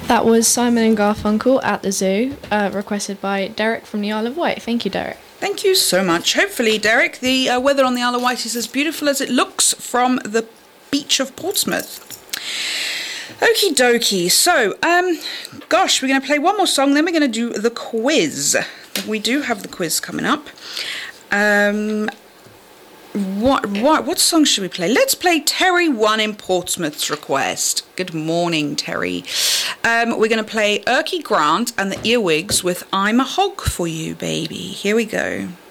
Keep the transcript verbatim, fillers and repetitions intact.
That was Simon and Garfunkel at the Zoo, uh, requested by Derek from the Isle of Wight. Thank you, Derek. Thank you so much. Hopefully, Derek, the uh, weather on the Isle of Wight is as beautiful as it looks from the beach of Portsmouth. Okie dokie. So, um, gosh, we're going to play one more song, then we're going to do the quiz. We do have the quiz coming up. Um... What, what what song should we play? Let's play Terry One in Portsmouth's request. Good morning, Terry. Um, we're going to play Erky Grant and the Earwigs with I'm a Hog for You, baby. Here we go.